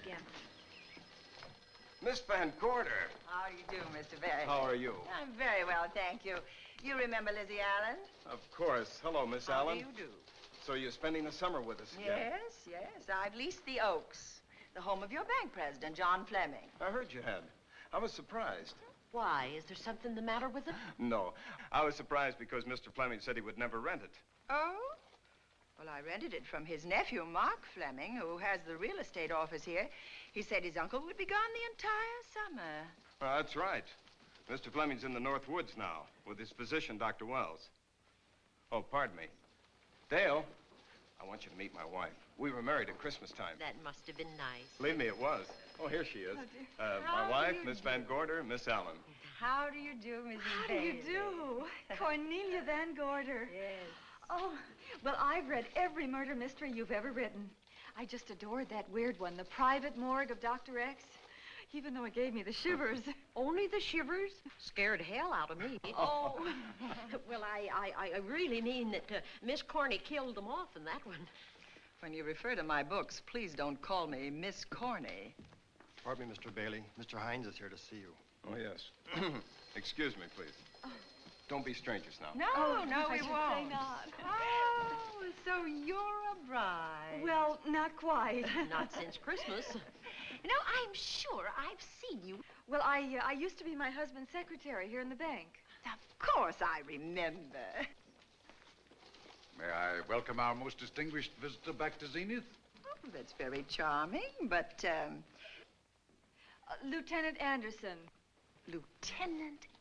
again. Miss Van Gorder. How do you do, Mr. Barry? How are you? I'm very well, thank you. You remember Lizzie Allen? Of course. Hello, Miss How Allen. do you do? So you're spending the summer with us again? Yes. I've leased the Oaks, the home of your bank president, John Fleming. I heard you had. I was surprised. Why? Is there something the matter with it? No. I was surprised because Mr. Fleming said he would never rent it. Oh? Well, I rented it from his nephew, Mark Fleming, who has the real estate office here. He said his uncle would be gone the entire summer. Well, that's right. Mr. Fleming's in the North Woods now with his physician, Dr. Wells. Oh, pardon me. Dale, I want you to meet my wife. We were married at Christmas time. That must have been nice. Believe me, it was. Oh, here she is. My How wife, do you Miss do? Van Gorder, Miss Allen. How do you do, Mrs. How do you Bailey? do? Cornelia Van Gorder. Yes. Oh, well, I've read every murder mystery you've ever written. I just adored that weird one, The Private Morgue of Dr. X, even though it gave me the shivers. Only the shivers? Scared hell out of me. Oh. Well, I really mean that Miss Corney killed them off in that one. When you refer to my books, please don't call me Miss Corney. Pardon me, Mr. Bailey. Mr. Hines is here to see you. Oh, yes. Excuse me, please. Don't be strangers now. No, Oh, no, I we should won't. say not. Oh, so you're a bride. Well, not quite. Not since Christmas. You know, I'm sure I've seen you. Well, I used to be my husband's secretary here in the bank. Of course I remember. May I welcome our most distinguished visitor back to Zenith? Oh, that's very charming, but, Lieutenant Anderson. Lieutenant